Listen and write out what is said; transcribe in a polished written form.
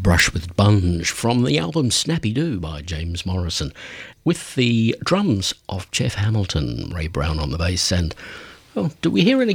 Brush with Bunge from the album Snappy Doo by James Morrison, with the drums of Jeff Hamilton, Ray Brown on the bass, and do we hear any